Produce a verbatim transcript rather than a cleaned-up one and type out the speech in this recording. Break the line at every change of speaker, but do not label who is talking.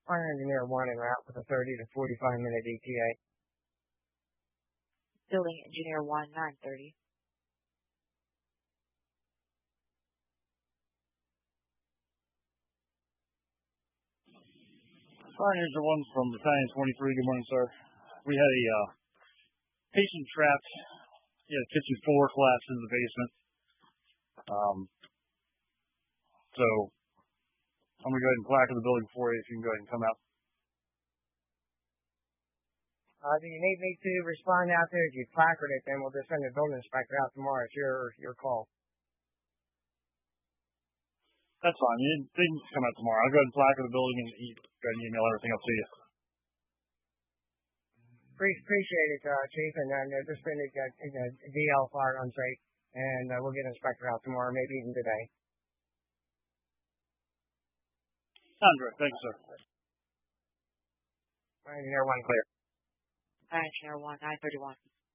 Fire engineer one en route with a thirty to forty-five minute E T A.
Building engineer one, nine thirty.
Fire engine one from Battalion twenty-three. Good morning, sir. We had a uh, patient trapped. He had a kitchen floor collapsed in the basement. Um, so I'm going to go ahead and placard the building for you if you can go ahead and come out.
Uh, do you need me to respond out there? If you placard it, then we'll just send the building inspector out tomorrow. It's your, your call.
That's fine. You didn't, they can come out tomorrow. I'll go ahead and placard the building and e- go ahead and email everything up to you.
Appreciate it, uh, Chief. And uh, just been a, a, a D L fire on site, and uh, we'll get an inspector out tomorrow, maybe even today.
Sounds good. Thank you, sir.
Fire engineer one clear.
Fire engineer one, nine thirty-one.